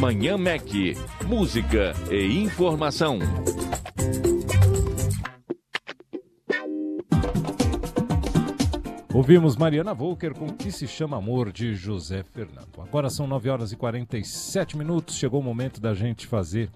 Manhã Mac. Música e informação. Ouvimos Mariana Volker com Que Se Chama Amor, de José Fernando. Agora são 9 horas e 47 minutos. Chegou o momento da gente fazer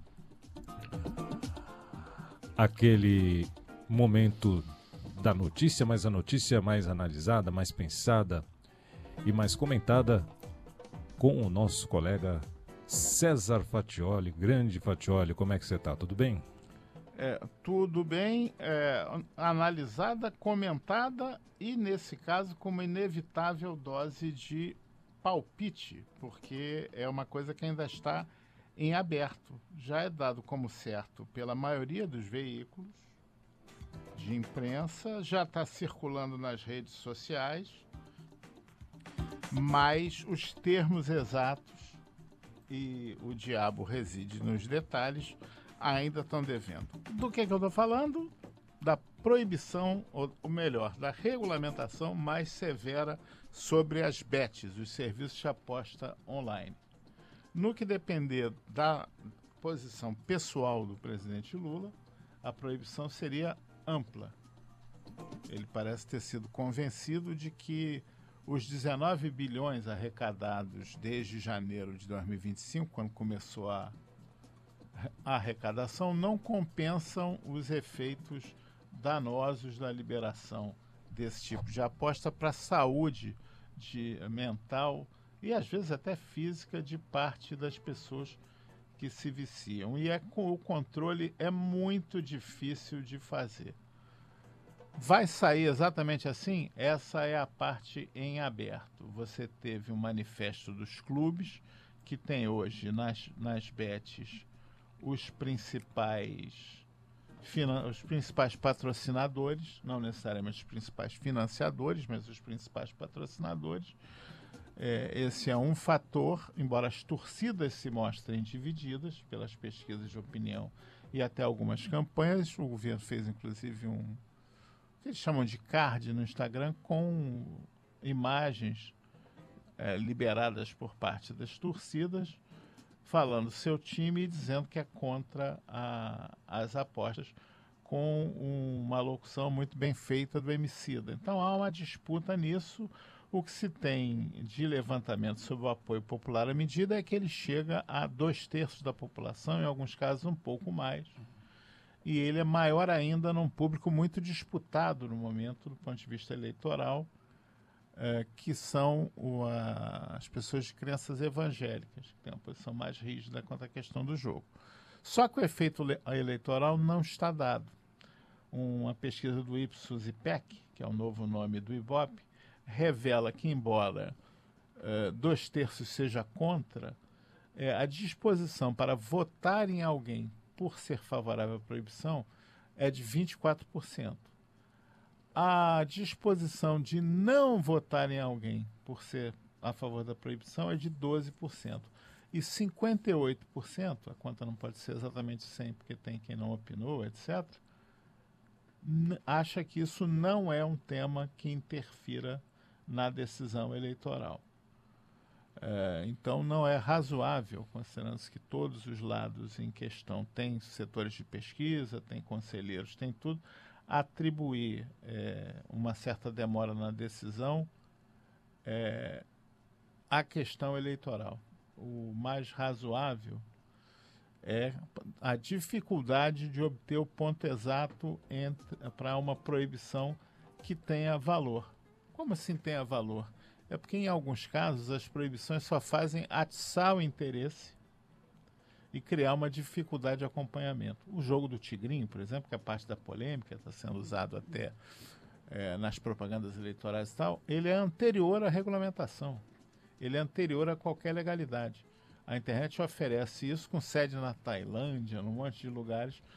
aquele momento da notícia, mas a notícia mais analisada, mais pensada e mais comentada com o nosso colega César Fatioli. Grande Fatioli, como é que você está? Tudo bem? Tudo bem, analisada, comentada e, nesse caso, com uma inevitável dose de palpite, porque é uma coisa que ainda está em aberto. Já é dado como certo pela maioria dos veículos de imprensa, já está circulando nas redes sociais, mas os termos exatos, e o diabo reside nos detalhes, ainda estão devendo. Do que eu estou falando? Da proibição, ou melhor, da regulamentação mais severa sobre as bets, os serviços de aposta online. No que depender da posição pessoal do presidente Lula, a proibição seria ampla. Ele parece ter sido convencido de que os 19 bilhões arrecadados desde janeiro de 2025, quando começou a arrecadação, não compensam os efeitos danosos da liberação desse tipo de aposta para a saúde mental e às vezes até física de parte das pessoas que se viciam. E o controle é muito difícil de fazer. Vai sair exatamente assim? Essa é a parte em aberto. Você teve um manifesto dos clubes que tem hoje nas bets os principais patrocinadores, não necessariamente os principais financiadores, mas os principais patrocinadores. Esse é um fator, embora as torcidas se mostrem divididas pelas pesquisas de opinião e até algumas campanhas. O governo fez, inclusive, o que eles chamam de card no Instagram com imagens liberadas por parte das torcidas, falando seu time e dizendo que é contra as apostas, com uma locução muito bem feita do Emicida. Então há uma disputa nisso. O que se tem de levantamento sobre o apoio popular à medida é que ele chega a 2/3 da população, em alguns casos um pouco mais. E ele é maior ainda num público muito disputado no momento, do ponto de vista eleitoral, que são as pessoas de crenças evangélicas, que têm uma posição mais rígida quanto à questão do jogo. Só que o efeito eleitoral não está dado. Uma pesquisa do Ipsos-IPEC, que é o novo nome do Ibope, revela que, embora 2/3 seja contra, a disposição para votar em alguém por ser favorável à proibição é de 24%. A disposição de não votar em alguém por ser a favor da proibição é de 12%. E 58%, a conta não pode ser exatamente 100%, porque tem quem não opinou, etc., acha que isso não é um tema que interfira na decisão eleitoral. Então não é razoável, considerando-se que todos os lados em questão têm setores de pesquisa, têm conselheiros, têm tudo, atribuir uma certa demora na decisão à questão eleitoral. O mais razoável é a dificuldade de obter o ponto exato para uma proibição que tenha valor. Como assim tenha valor? É porque, em alguns casos, as proibições só fazem atiçar o interesse e criar uma dificuldade de acompanhamento. O jogo do tigrinho, por exemplo, que é parte da polêmica, está sendo usado até nas propagandas eleitorais e tal, ele é anterior à regulamentação. Ele é anterior a qualquer legalidade. A internet oferece isso com sede na Tailândia, num monte de lugares,